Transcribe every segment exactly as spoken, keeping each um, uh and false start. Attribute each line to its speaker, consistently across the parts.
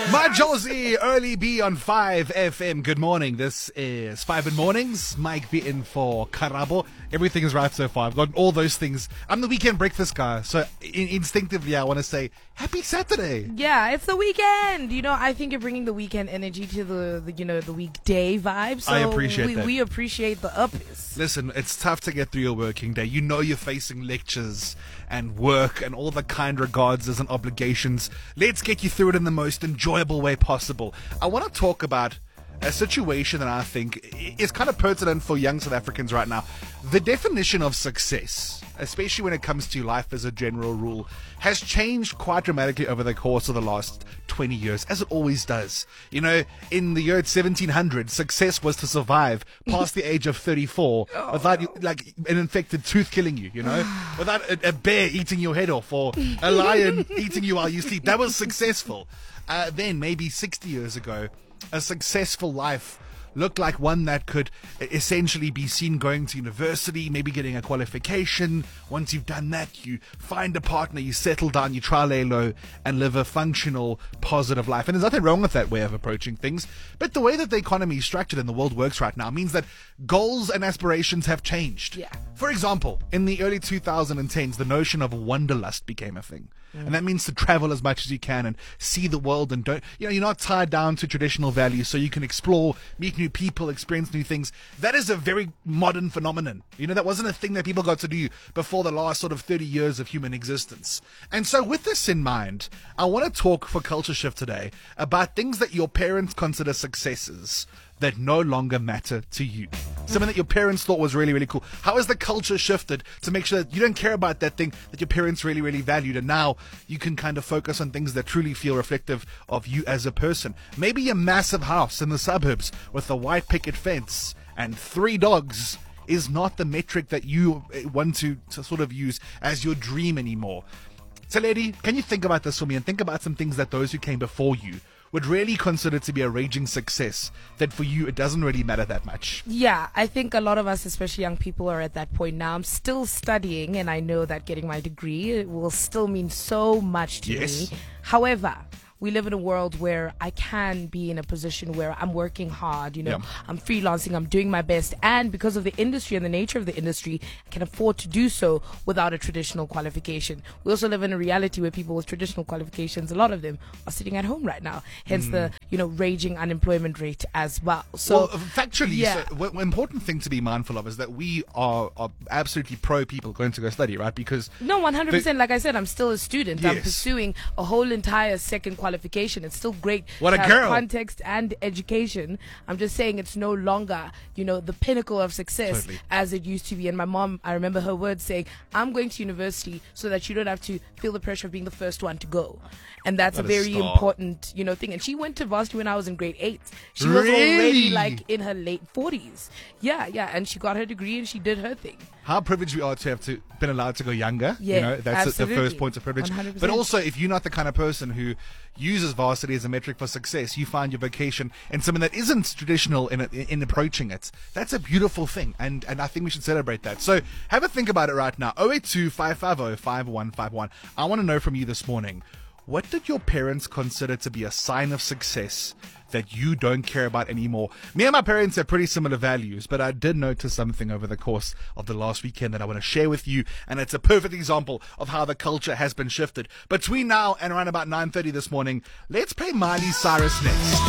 Speaker 1: Majosi, Early B on five F M. Good morning. This is five in Mornings. Mike B in for Karabo. Everything is right so far. I've got all those things. I'm the weekend breakfast guy, so in- instinctively I want to say happy Saturday.
Speaker 2: Yeah, it's the weekend. You know, I think you're bringing the weekend energy to the, the you know, the weekday vibe. So
Speaker 1: I appreciate
Speaker 2: we,
Speaker 1: that.
Speaker 2: we appreciate the uppies.
Speaker 1: Listen, it's tough to get through your working day. You know you're facing lectures and work and all the kind regards and obligations. Let's get you through it in the most enjoyable way possible. I want to talk about a situation that I think is kind of pertinent for young South Africans right now. The definition of success, especially when it comes to life as a general rule, has changed quite dramatically over the course of the last twenty years, as it always does. You know, in the year seventeen hundred, success was to survive past the age of thirty-four oh, without, no. like, an infected tooth killing you, you know, without a, a bear eating your head off or a lion eating you while you sleep. That was successful. Uh, then, maybe sixty years ago, a successful life looked like one that could essentially be seen going to university, maybe getting a qualification. Once you've done that, you find a partner, you settle down, you try lay low and live a functional, positive life. And there's nothing wrong with that way of approaching things. But the way that the economy is structured and the world works right now means that goals and aspirations have changed.
Speaker 2: Yeah.
Speaker 1: For example, in the early twenty tens, the notion of wanderlust became a thing. Mm. And that means to travel as much as you can and see the world and don't, you know, you're not tied down to traditional values, so you can explore, meet new people, experience new things. That is a very modern phenomenon. You know, that wasn't a thing that people got to do before the last sort of thirty years of human existence. And so with this in mind, I want to talk for Culture Shift today about things that your parents consider successes that no longer matter to you. Something that your parents thought was really, really cool. How has the culture shifted to make sure that you don't care about that thing that your parents really, really valued, and now you can kind of focus on things that truly feel reflective of you as a person? Maybe a massive house in the suburbs with a white picket fence and three dogs is not the metric that you want to, to sort of use as your dream anymore. So, lady, can you think about this for me and think about some things that those who came before you would really consider to be a raging success, that for you it doesn't really matter that much?
Speaker 2: Yeah, I think a lot of us, especially young people, are at that point now. I'm still studying, and I know that getting my degree will still mean so much to
Speaker 1: yes.
Speaker 2: me. However, we live in a world where I can be in a position where I'm working hard, you know,
Speaker 1: yeah.
Speaker 2: I'm freelancing, I'm doing my best, and because of the industry and the nature of the industry, I can afford to do so without a traditional qualification. We also live in a reality where people with traditional qualifications, a lot of them are sitting at home right now, hence mm. the, you know, raging unemployment rate as well. So,
Speaker 1: well, factually,
Speaker 2: yeah.
Speaker 1: so one important thing to be mindful of is that we are, are absolutely pro people going to go study, right? Because
Speaker 2: no, one hundred percent, the, like I said, I'm still a student.
Speaker 1: Yes.
Speaker 2: I'm pursuing a whole entire second qualification. Qualification. It's still great
Speaker 1: what
Speaker 2: to
Speaker 1: a
Speaker 2: have
Speaker 1: girl.
Speaker 2: context and education. I'm just saying it's no longer, you know, the pinnacle of success
Speaker 1: totally.
Speaker 2: as it used to be. And my mom, I remember her words saying, I'm going to university so that you don't have to feel the pressure of being the first one to go. And that's
Speaker 1: what
Speaker 2: a very
Speaker 1: a
Speaker 2: important, you know, thing. And she went to varsity when I was in grade eight. She
Speaker 1: really?
Speaker 2: was already like in her late forties. Yeah, yeah. And she got her degree and she did her thing.
Speaker 1: How privileged we are to have to been allowed to go younger.
Speaker 2: Yeah,
Speaker 1: you know, that's
Speaker 2: absolutely.
Speaker 1: the first point of privilege.
Speaker 2: one hundred percent.
Speaker 1: But also, if you're not the kind of person who uses varsity as a metric for success, you find your vocation in something that isn't traditional in, in approaching it. That's a beautiful thing, and, and I think we should celebrate that. So have a think about it right now. oh eight two, five five oh, five one five one. I want to know from you this morning, what did your parents consider to be a sign of success that you don't care about anymore? Me and my parents have pretty similar values, but I did notice something over the course of the last weekend that I want to share with you, and it's a perfect example of how the culture has been shifted. Between now and around about nine thirty this morning, let's play Miley Cyrus next.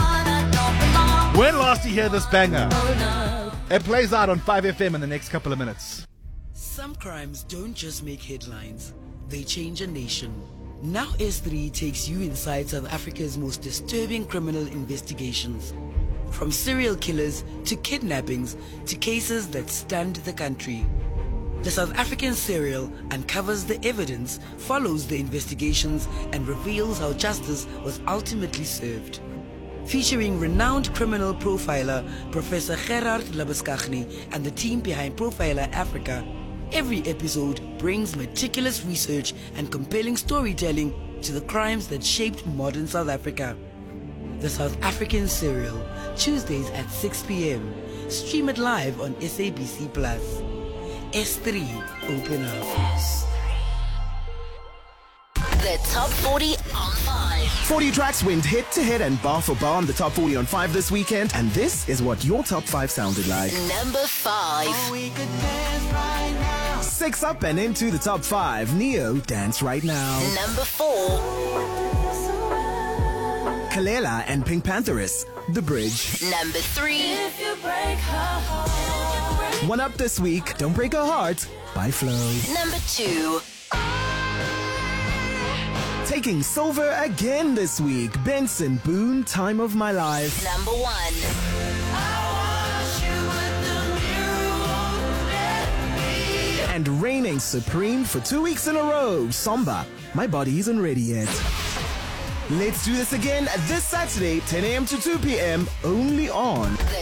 Speaker 1: When last you hear this banger? It plays out on five F M in the next couple of minutes.
Speaker 3: Some crimes don't just make headlines, they change a nation. Now S three takes you inside South Africa's most disturbing criminal investigations. From serial killers to kidnappings to cases that stunned the country. The South African Serial uncovers the evidence, follows the investigations, and reveals how justice was ultimately served. Featuring renowned criminal profiler Professor Gerard Labuschagne and the team behind Profiler Africa, every episode brings meticulous research and compelling storytelling to the crimes that shaped modern South Africa. The South African Serial, Tuesdays at six p m Stream it live on S A B C Plus. S three, open up.
Speaker 4: The top forty on five. forty tracks went hit to hit and bar for bar on the top forty on five this weekend, and this is what your top five sounded like.
Speaker 5: Number five.
Speaker 4: Six up and into the top five. Neo, Dance Right Now.
Speaker 5: Number four.
Speaker 4: Kalela and Pink Pantheress, The Bridge.
Speaker 5: Number three.
Speaker 4: One up this week, Don't Break Her Heart by Flo.
Speaker 5: Number two.
Speaker 4: Taking silver again this week, Benson Boone, Time of My Life.
Speaker 5: Number one.
Speaker 4: And reigning supreme for two weeks in a row, Samba, My Body Isn't Ready Yet. Let's do this again this Saturday, ten a.m. to two p.m. only on